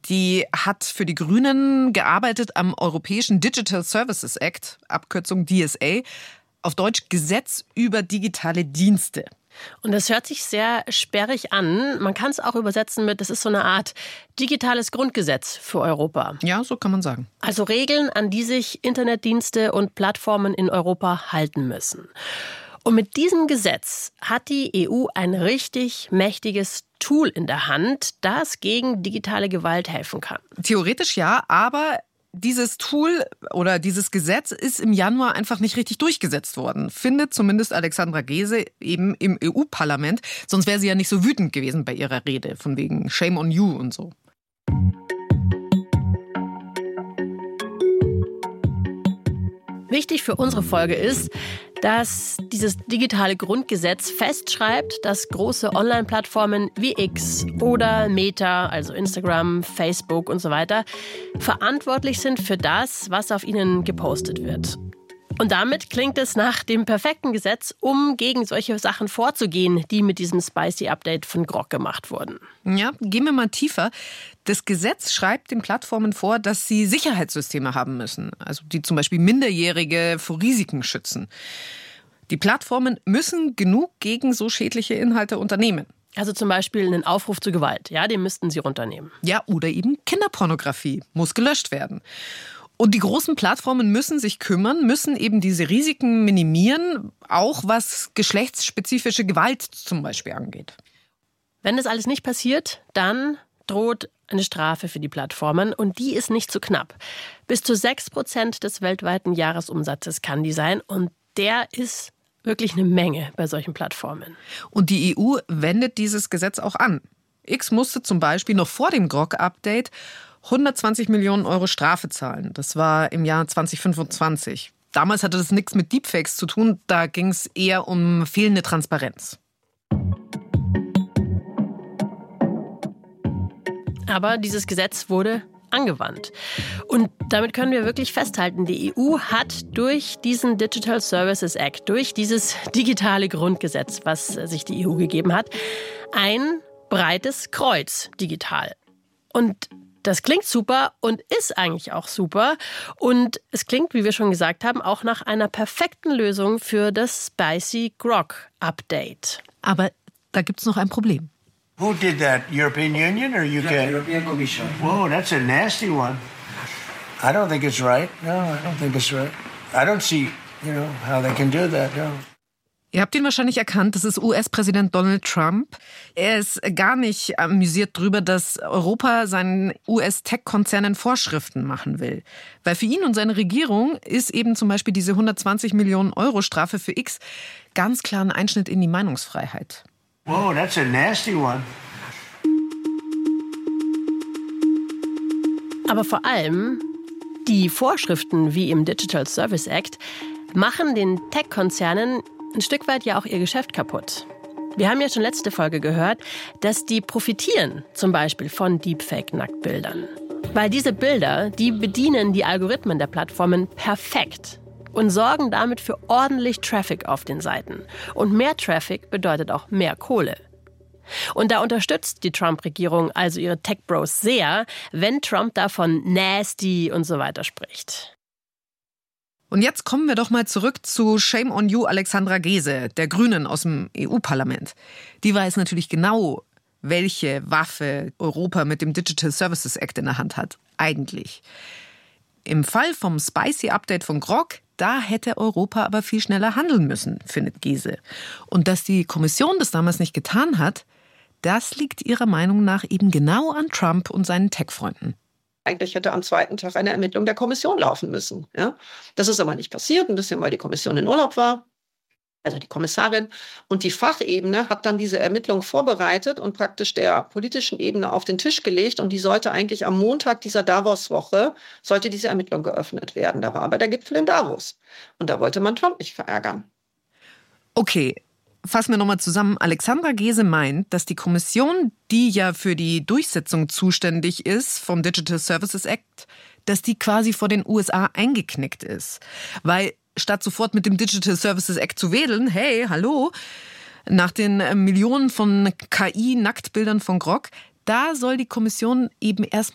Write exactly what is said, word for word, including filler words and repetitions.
Die hat für die Grünen gearbeitet am Europäischen Digital Services Act, Abkürzung D S A, auf Deutsch Gesetz über digitale Dienste. Und das hört sich sehr sperrig an. Man kann es auch übersetzen mit, das ist so eine Art digitales Grundgesetz für Europa. Ja, so kann man sagen. Also Regeln, an die sich Internetdienste und Plattformen in Europa halten müssen. Und mit diesem Gesetz hat die E U ein richtig mächtiges Tool in der Hand, das gegen digitale Gewalt helfen kann. Theoretisch ja, aber dieses Tool oder dieses Gesetz ist im Januar einfach nicht richtig durchgesetzt worden, findet zumindest Alexandra Gese eben im E U-Parlament. Sonst wäre sie ja nicht so wütend gewesen bei ihrer Rede, von wegen Shame on you und so. Wichtig für unsere Folge ist, dass dieses digitale Grundgesetz festschreibt, dass große Online-Plattformen wie X oder Meta, also Instagram, Facebook und so weiter, verantwortlich sind für das, was auf ihnen gepostet wird. Und damit klingt es nach dem perfekten Gesetz, um gegen solche Sachen vorzugehen, die mit diesem Spicy-Update von Grok gemacht wurden. Ja, gehen wir mal tiefer. Das Gesetz schreibt den Plattformen vor, dass sie Sicherheitssysteme haben müssen, also die zum Beispiel Minderjährige vor Risiken schützen. Die Plattformen müssen genug gegen so schädliche Inhalte unternehmen. Also zum Beispiel einen Aufruf zu Gewalt, ja, den müssten sie runternehmen. Ja, oder eben Kinderpornografie muss gelöscht werden. Und die großen Plattformen müssen sich kümmern, müssen eben diese Risiken minimieren, auch was geschlechtsspezifische Gewalt zum Beispiel angeht. Wenn das alles nicht passiert, dann droht eine Strafe für die Plattformen und die ist nicht zu knapp. Bis zu sechs Prozent des weltweiten Jahresumsatzes kann die sein und der ist wirklich eine Menge bei solchen Plattformen. Und die E U wendet dieses Gesetz auch an. X musste zum Beispiel noch vor dem Grok-Update hundertzwanzig Millionen Euro Strafe zahlen. Das war im Jahr zwanzig fünfundzwanzig. Damals hatte das nichts mit Deepfakes zu tun, da ging es eher um fehlende Transparenz. Aber dieses Gesetz wurde angewandt. Und damit können wir wirklich festhalten, die E U hat durch diesen Digital Services Act, durch dieses digitale Grundgesetz, was sich die E U gegeben hat, ein breites Kreuz digital. Und das klingt super und ist eigentlich auch super. Und es klingt, wie wir schon gesagt haben, auch nach einer perfekten Lösung für das Spicy Grok Update. Aber da gibt es noch ein Problem. Who did that? European Union or U K? Yeah, European Commission. Whoa, that's a nasty one. I don't think it's right. No, I don't think it's right. I don't see, you know, how they can do that. No. Ihr habt ihn wahrscheinlich erkannt, das ist U S-Präsident Donald Trump. Er ist gar nicht amüsiert darüber, dass Europa seinen U S-Tech-Konzernen Vorschriften machen will. Weil für ihn und seine Regierung ist eben zum Beispiel diese hundertzwanzig Millionen Euro Strafe für X ganz klar ein Einschnitt in die Meinungsfreiheit. Whoa, that's a nasty one. Aber vor allem die Vorschriften wie im Digital Service Act machen den Tech-Konzernen ein Stück weit ja auch ihr Geschäft kaputt. Wir haben ja schon letzte Folge gehört, dass die profitieren zum Beispiel von Deepfake-Nacktbildern. Weil diese Bilder, die bedienen die Algorithmen der Plattformen perfekt und sorgen damit für ordentlich Traffic auf den Seiten. Und mehr Traffic bedeutet auch mehr Kohle. Und da unterstützt die Trump-Regierung also ihre Tech-Bros sehr, wenn Trump da von nasty und so weiter spricht. Und jetzt kommen wir doch mal zurück zu Shame on you Alexandra Gese, der Grünen aus dem E U-Parlament. Die weiß natürlich genau, welche Waffe Europa mit dem Digital Services Act in der Hand hat. Eigentlich. Im Fall vom Spicy-Update von Grok, da hätte Europa aber viel schneller handeln müssen, findet Gese. Und dass die Kommission das damals nicht getan hat, das liegt ihrer Meinung nach eben genau an Trump und seinen Tech-Freunden. Eigentlich hätte am zweiten Tag eine Ermittlung der Kommission laufen müssen. Ja? Das ist aber nicht passiert, ein bisschen, weil die Kommission in Urlaub war, also die Kommissarin. Und die Fachebene hat dann diese Ermittlung vorbereitet und praktisch der politischen Ebene auf den Tisch gelegt. Und die sollte eigentlich am Montag dieser Davos-Woche, sollte diese Ermittlung geöffnet werden. Da war aber der Gipfel in Davos. Und da wollte man Trump nicht verärgern. Okay. Fassen wir nochmal zusammen. Alexandra Gese meint, dass die Kommission, die ja für die Durchsetzung zuständig ist vom Digital Services Act, dass die quasi vor den U S A eingeknickt ist. Weil statt sofort mit dem Digital Services Act zu wedeln, hey, hallo, nach den Millionen von K I-Nacktbildern von Grok, da soll die Kommission eben erst